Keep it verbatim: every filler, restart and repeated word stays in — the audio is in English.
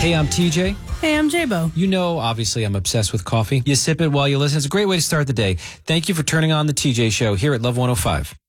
Hey, I'm T J. Hey, I'm J-Bo. You know, obviously, I'm obsessed with coffee. You sip it while you listen. It's a great way to start the day. Thank you for turning on the T J Show here at Love one oh five.